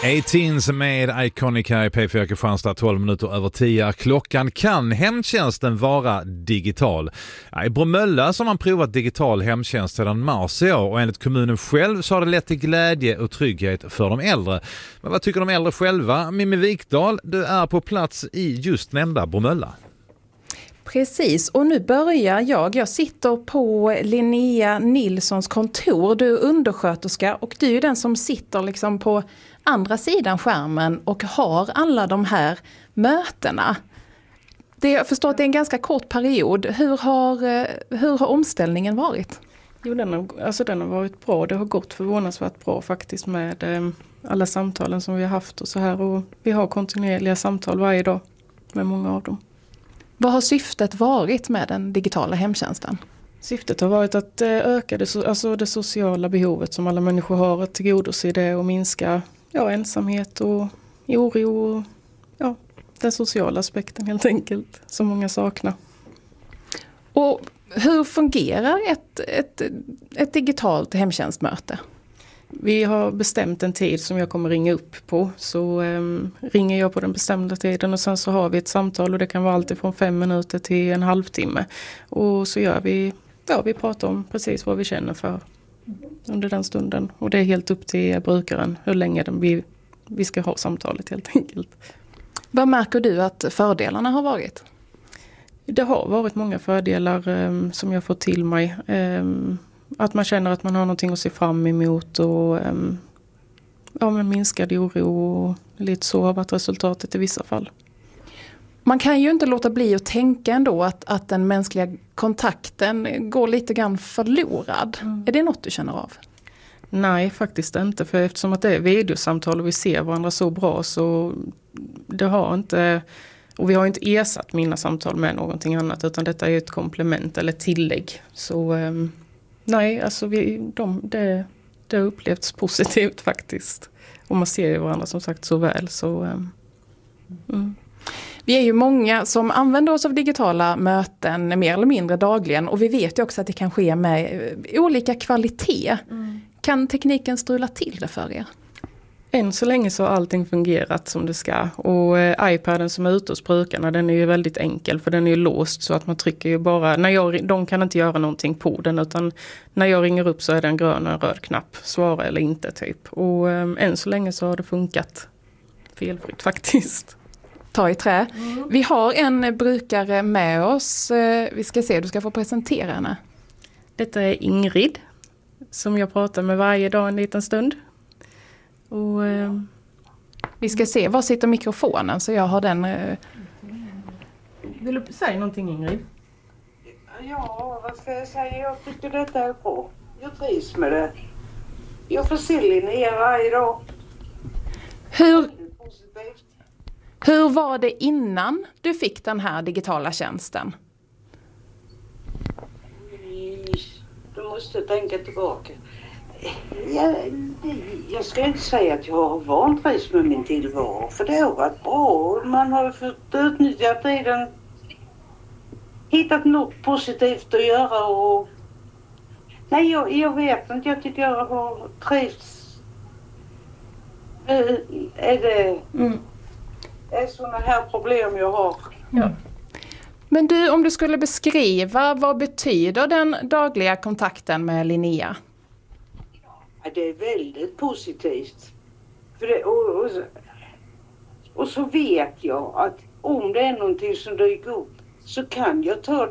18s med Iconic här i P4 Kristianstad, 12 minuter över 10. Klockan. Kan hemtjänsten vara digital? Ja, i Bromölla så har man provat digital hemtjänst sedan mars i år och enligt kommunen själv så har det lett till glädje och trygghet för de äldre. Men vad tycker de äldre själva? Mimmi Wikdahl, du är på plats i just nämnda Bromölla. Precis, och nu börjar jag sitter på Linnea Nilssons kontor. Du är undersköterska och du är den som sitter liksom på andra sidan skärmen och har alla de här mötena. Jag förstår att det är en ganska kort period. Hur har omställningen varit? Jo, den har varit bra. Det har gått förvånansvärt bra faktiskt med alla samtalen som vi har haft och så här. Och vi har kontinuerliga samtal varje dag med många av dem. Vad har syftet varit med den digitala hemtjänsten? Syftet har varit att öka det sociala behovet som alla människor har, att tillgodose det och minska ensamhet och oro och den sociala aspekten helt enkelt som många saknar. Och hur fungerar ett digitalt hemtjänstmöte? Vi har bestämt en tid som jag kommer ringa upp på, så ringer jag på den bestämda tiden och sen så har vi ett samtal och det kan vara alltid från 5 minuter till en halvtimme. Och så gör vi pratar om precis vad vi känner för under den stunden. Och det är helt upp till brukaren hur länge vi ska ha samtalet helt enkelt. Vad märker du att fördelarna har varit? Det har varit många fördelar som jag får till mig. Att man känner att man har någonting att se fram emot och minskad oro och lite så har varit resultatet i vissa fall. Man kan ju inte låta bli att tänka ändå att den mänskliga kontakten går lite grann förlorad. Är det något du känner av? Nej, faktiskt inte. För eftersom att det är videosamtal och vi ser varandra så bra så det har inte... Och vi har inte ersatt mina samtal med någonting annat utan detta är ett komplement eller tillägg. Så nej, alltså det har upplevts positivt faktiskt. Och man ser ju varandra som sagt så väl. Vi är ju många som använder oss av digitala möten mer eller mindre dagligen. Och vi vet ju också att det kan ske med olika kvalitet. Kan tekniken strula till det för er? Än så länge så har allting fungerat som det ska. Och iPaden som är ute hos brukarna, den är ju väldigt enkel för den är ju låst så att man trycker ju bara... de kan inte göra någonting på den utan när jag ringer upp så är det en grön och en röd knapp. Svara eller inte typ. Och än så länge så har det funkat felfritt faktiskt. Ta i trä. Vi har en brukare med oss. Vi ska se, du ska få presentera henne. Detta är Ingrid som jag pratar med varje dag en liten stund. Och, vi ska se, var sitter mikrofonen så jag har den... Vill du säga någonting Ingrid? Ja, vad ska jag säga? Jag tycker detta är bra. Jag trivs med det. Jag får se Linnea varje dag. Hur var det innan du fick den här digitala tjänsten? Du måste tänka tillbaka. Jag ska inte säga att jag har vantrivs med min tillvaro. För det har varit bra. Man har fått utnyttja tiden. Hittat något positivt att göra. Och... Nej, jag vet inte. Jag tycker jag har trivts. Är det sådana här problem jag har. Ja. Men du, om du skulle beskriva, vad betyder den dagliga kontakten med Linnea? Det är väldigt positivt. För det, och så vet jag att om det är någonting som dyker upp så kan jag ta det.